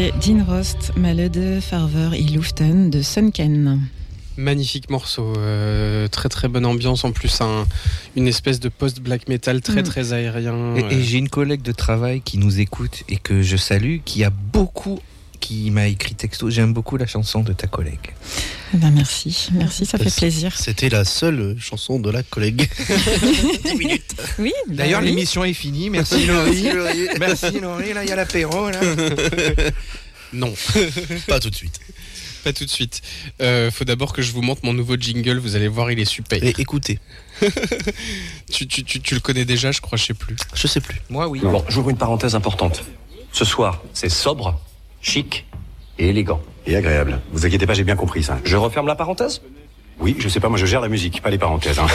C'était Dean Rost, Malede, Farver et Luften de Sunken. Magnifique morceau, très très bonne ambiance, en plus une espèce de post-black metal très très aérien. Et j'ai une collègue de travail qui nous écoute et que je salue, qui m'a écrit texto, j'aime beaucoup la chanson de ta collègue. Merci, ça fait plaisir. C'était la seule chanson de la collègue. 10 minutes. Oui. D'ailleurs, oui. l'émission est finie, merci Laurie. Merci Laurie, là il y a l'apéro. Là. Non, pas tout de suite. Pas tout de suite. Faut d'abord que je vous montre mon nouveau jingle, vous allez voir, il est super. Et écoutez. tu le connais déjà, je crois, je sais plus. Je sais plus. Moi oui. Bon, j'ouvre une parenthèse importante. Ce soir, c'est sobre, chic et élégant. Et agréable. Vous inquiétez pas, j'ai bien compris ça. Je referme la parenthèse ? Oui, je sais pas, moi je gère la musique, pas les parenthèses. Hein.